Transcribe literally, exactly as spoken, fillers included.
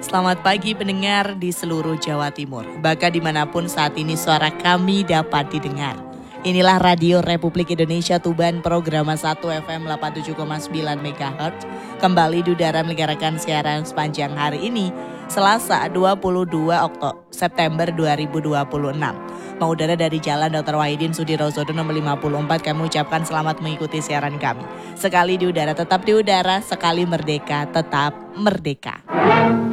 selamat pagi pendengar di seluruh Jawa Timur. Bahkan dimanapun saat ini suara kami dapat didengar. Inilah Radio Republik Indonesia Tuban, program satu F M delapan puluh tujuh koma sembilan megahertz. Kembali di udara menyelenggarakan siaran sepanjang hari ini, Selasa dua puluh dua September dua ribu dua puluh enam. Mengudara dari Jalan Doktor Wahidin Sudirosodo nomor lima puluh empat, kami ucapkan selamat mengikuti siaran kami. Sekali di udara tetap di udara, sekali merdeka tetap merdeka.